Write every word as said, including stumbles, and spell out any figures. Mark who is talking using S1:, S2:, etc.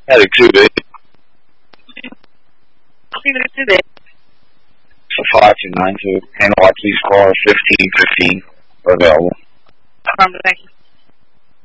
S1: Had a two big.
S2: two big.
S1: So five two nine two. And watch these cars fifteen fifteen are available.
S2: Um, thank you.